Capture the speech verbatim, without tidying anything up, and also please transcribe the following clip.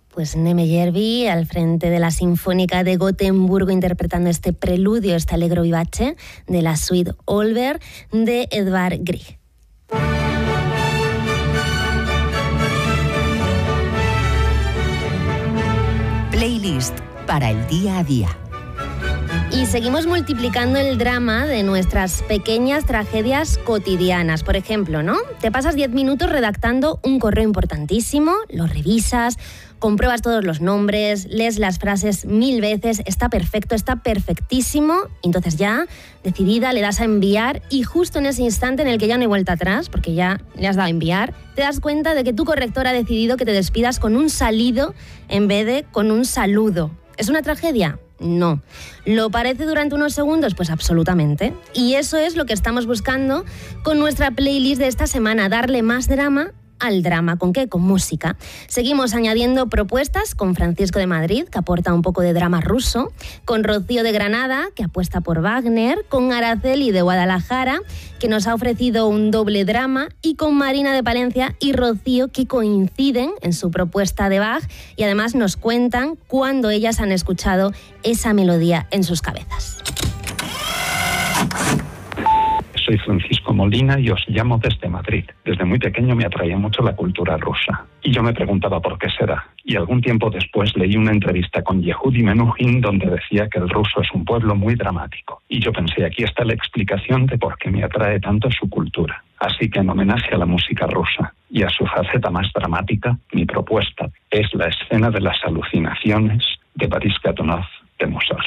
Pues Neme Järvi al frente de la Sinfónica de Gotemburgo interpretando este preludio, este allegro vivace de la suite Olver de Edvard Grieg. Playlist para el día a día. Y seguimos multiplicando el drama de nuestras pequeñas tragedias cotidianas. Por ejemplo, ¿no? Te pasas diez minutos redactando un correo importantísimo, lo revisas, compruebas todos los nombres, lees las frases mil veces, está perfecto, está perfectísimo, y entonces ya, decidida, le das a enviar y justo en ese instante en el que ya no hay vuelta atrás, porque ya le has dado a enviar, te das cuenta de que tu corrector ha decidido que te despidas con un salido en vez de con un saludo. ¿Es una tragedia? No. ¿Lo parece durante unos segundos? Pues absolutamente. Y eso es lo que estamos buscando con nuestra playlist de esta semana, darle más drama al drama. ¿Con qué? Con música. Seguimos añadiendo propuestas con Francisco de Madrid, que aporta un poco de drama ruso, con Rocío de Granada, que apuesta por Wagner, con Araceli de Guadalajara, que nos ha ofrecido un doble drama, y con Marina de Palencia y Rocío, que coinciden en su propuesta de Bach y además nos cuentan cuándo ellas han escuchado esa melodía en sus cabezas. Soy Francisco Molina y os llamo desde Madrid. Desde muy pequeño me atraía mucho la cultura rusa. Y yo me preguntaba por qué será. Y algún tiempo después leí una entrevista con Yehudi Menuhin donde decía que el ruso es un pueblo muy dramático. Y yo pensé, aquí está la explicación de por qué me atrae tanto su cultura. Así que en homenaje a la música rusa y a su faceta más dramática, mi propuesta es la escena de las alucinaciones de Boris Godunov de Mozart.